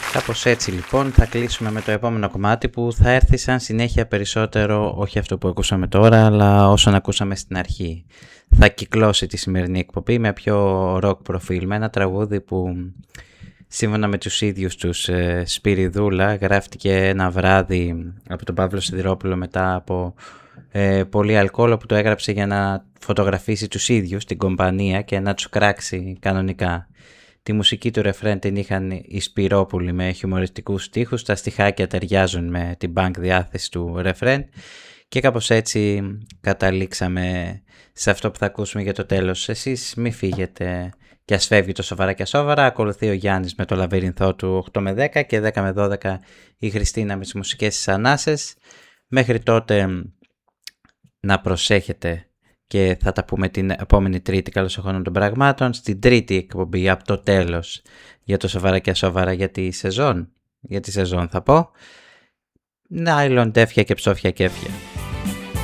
Κάπως έτσι λοιπόν θα κλείσουμε με το επόμενο κομμάτι που θα έρθει σαν συνέχεια περισσότερο, όχι αυτό που ακούσαμε τώρα, αλλά όσον ακούσαμε στην αρχή. Θα κυκλώσει τη σημερινή εκπομπή με πιο rock προφίλ, με ένα τραγούδι που σύμφωνα με τους ίδιους τους Σπυριδούλα γράφτηκε ένα βράδυ από τον Παύλο Σιδηρόπουλο μετά από πολύ αλκοόλ, που το έγραψε για να φωτογραφίσει τους ίδιους, την κομπανία, και να τους κράξει κανονικά. Τη μουσική του ρεφρέν την είχαν οι Σπυρόπουλοι με χιουμοριστικούς στίχους, τα στιχάκια ταιριάζουν με την bank διάθεση του ρεφρέν και κάπως έτσι καταλήξαμε σε αυτό που θα ακούσουμε για το τέλος. Εσείς μη φύγετε και ας φεύγει το σοβαρά και ασόβαρα. Ακολουθεί ο Γιάννης με το λαβύρινθό του 8 με 10 και 10 με 12 η Χριστίνα με τις μουσικές της ανάσες. Μέχρι τότε να προσέχετε και θα τα πούμε την επόμενη Τρίτη, καλώς εχόντων των πραγμάτων, στην τρίτη εκπομπή από το τέλος για το σοβαρά και ασόβαρα για τη σεζόν θα πω. Νάιλον, τέφια και ψόφια κέφια.